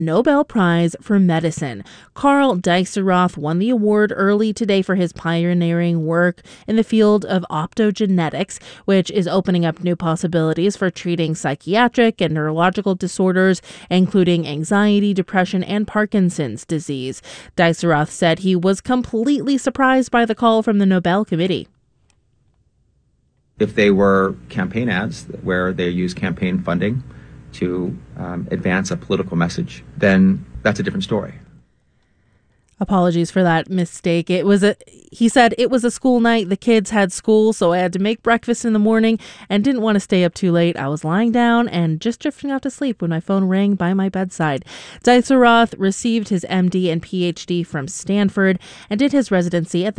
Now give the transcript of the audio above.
Nobel Prize for Medicine. Karl Dijksterroth won the award early today for his pioneering work in the field of optogenetics, which is opening up new possibilities for treating psychiatric and neurological disorders, including anxiety, depression, and Parkinson's disease. Dijksterroth said he was completely surprised by the call from the Nobel Committee. If they were campaign ads where they use campaign funding to advance a political message, then that's a different story. Apologies for that mistake. He said it was a school night. The kids had school, so I had to make breakfast in the morning and didn't want to stay up too late. I was lying down and just drifting off to sleep when my phone rang by my bedside. Dijksterroth received his MD and PhD from Stanford and did his residency at the